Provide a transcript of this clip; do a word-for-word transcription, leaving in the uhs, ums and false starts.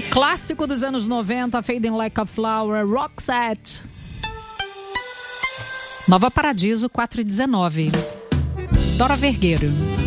Clássico dos anos noventa, Fading Like a Flower, Roxette. Nova Paradiso, quatro e dezenove. Dora Vergueiro.